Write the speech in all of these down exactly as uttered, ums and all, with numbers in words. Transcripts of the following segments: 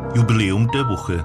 Jubiläum der Woche.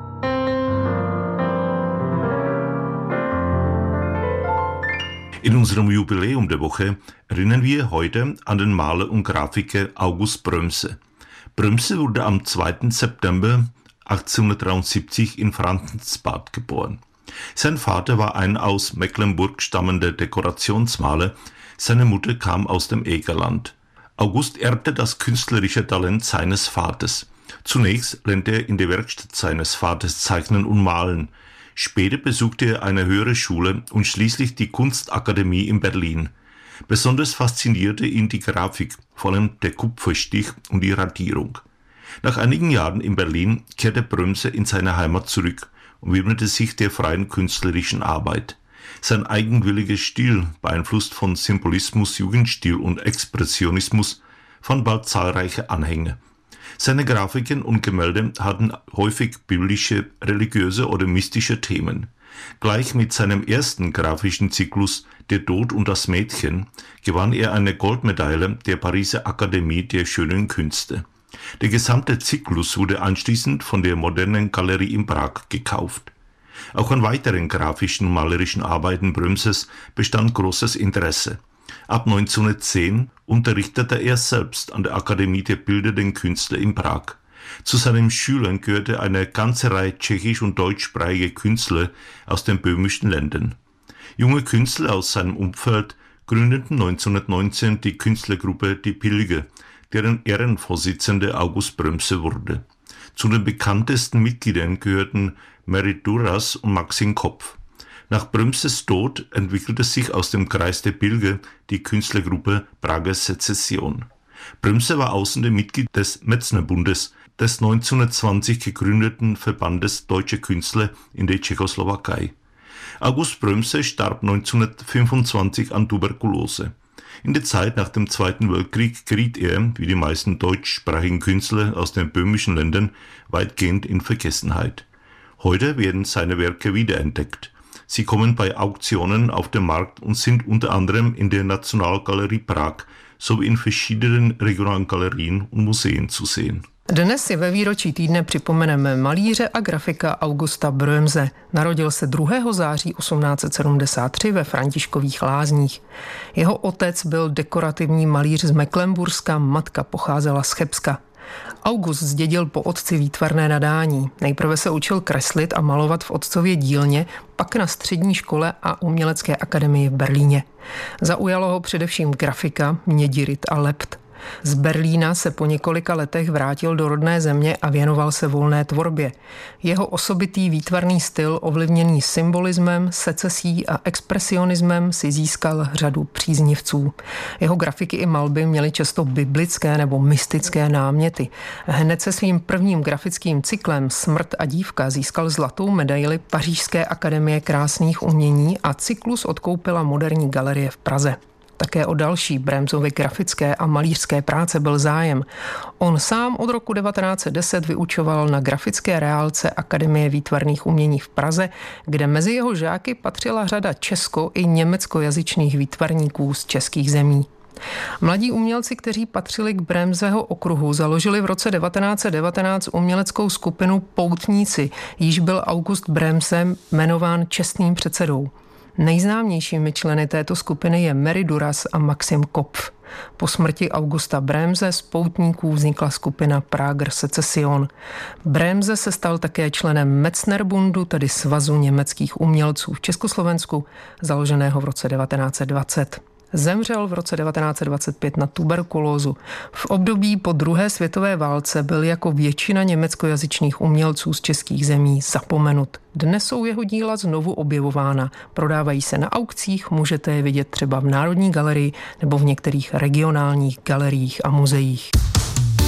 In unserem Jubiläum der Woche erinnern wir heute an den Maler und Grafiker August Brömse. Brömse wurde am zweiten September achtzehnhundertdreiundsiebzig in Franzensbad geboren. Sein Vater war ein aus Mecklenburg stammender Dekorationsmaler, seine Mutter kam aus dem Egerland. August erbte das künstlerische Talent seines Vaters. Zunächst lernte er in der Werkstatt seines Vaters Zeichnen und Malen. Später besuchte er eine höhere Schule und schließlich die Kunstakademie in Berlin. Besonders faszinierte ihn die Grafik, vor allem der Kupferstich und die Radierung. Nach einigen Jahren in Berlin kehrte Brömse in seine Heimat zurück und widmete sich der freien künstlerischen Arbeit. Sein eigenwilliger Stil, beeinflusst von Symbolismus, Jugendstil und Expressionismus, fand bald zahlreiche Anhänger. Seine Grafiken und Gemälde hatten häufig biblische, religiöse oder mystische Themen. Gleich mit seinem ersten grafischen Zyklus Der Tod und das Mädchen gewann er eine Goldmedaille der Pariser Akademie der Schönen Künste. Der gesamte Zyklus wurde anschließend von der Modernen Galerie in Prag gekauft. Auch an weiteren grafischen und malerischen Arbeiten Brömses bestand großes Interesse. Ab neunzehnhundertzehn unterrichtete er selbst an der Akademie der Bildenden Künstler in Prag. Zu seinen Schülern gehörte eine ganze Reihe tschechisch- und deutschsprachiger Künstler aus den böhmischen Ländern. Junge Künstler aus seinem Umfeld gründeten neunzehnhundertneunzehn die Künstlergruppe Die Pilger, deren Ehrenvorsitzender August Brömse wurde. Zu den bekanntesten Mitgliedern gehörten Mary Duras und Maxim Kopf. Nach Brömses Tod entwickelte sich aus dem Kreis der Pilger die Künstlergruppe Prager Sezession. Brömse war außerdem Mitglied des Metznerbundes, des neunzehnhundertzwanzig gegründeten Verbandes Deutscher Künstler in der Tschechoslowakei. August Brömse starb neunzehnhundertfünfundzwanzig an Tuberkulose. In der Zeit nach dem Zweiten Weltkrieg geriet er, wie die meisten deutschsprachigen Künstler aus den böhmischen Ländern, weitgehend in Vergessenheit. Heute werden seine Werke wiederentdeckt. Sie kommen bei Auktionen auf den Markt und sind unter anderem in der Nationalgalerie Prag sowie in verschiedenen regionalen Galerien und Museen zu sehen. Dnes si ve výročí týdne připomeneme malíře a grafika Augusta Brömse. Narodil se druhého září osmnáct set sedmdesát tři ve Františkových Lázních. Jeho otec byl dekorativní malíř z Mecklenburska, matka pocházela z Chebska. August zdědil po otci výtvarné nadání. Nejprve se učil kreslit a malovat v otcově dílně, pak na střední škole a umělecké akademii v Berlíně. Zaujalo ho především grafika, mědirit a lept. Z Berlína se po několika letech vrátil do rodné země a věnoval se volné tvorbě. Jeho osobitý výtvarný styl, ovlivněný symbolismem, secesí a expresionismem, si získal řadu příznivců. Jeho grafiky i malby měly často biblické nebo mystické náměty. Hned se svým prvním grafickým cyklem Smrt a dívka získal zlatou medaili Pařížské akademie krásných umění a cyklus odkoupila Moderní galerie v Praze. Také o další Brömsovy grafické a malířské práce byl zájem. On sám od roku devatenáct set deset vyučoval na grafické reálce Akademie výtvarných umění v Praze, kde mezi jeho žáky patřila řada česko- i německojazyčných výtvarníků z českých zemí. Mladí umělci, kteří patřili k Brömseho okruhu, založili v roce devatenáct set devatenáct uměleckou skupinu Poutníci, jíž byl August Brömse jmenován čestným předsedou. Nejznámějšími členy této skupiny je Mary Duras a Maxim Kopf. Po smrti Augusta Brömse z Poutníků vznikla skupina Prager Sezession. Brömse se stal také členem Metznerbundu, tedy Svazu německých umělců v Československu, založeného v roce devatenáct set dvacet. Zemřel v roce devatenáct set dvacet pět na tuberkulózu. V období po druhé světové válce byl jako většina německojazyčných umělců z českých zemí zapomenut. Dnes jsou jeho díla znovu objevována. Prodávají se na aukcích, můžete je vidět třeba v Národní galerii nebo v některých regionálních galeriích a muzeích.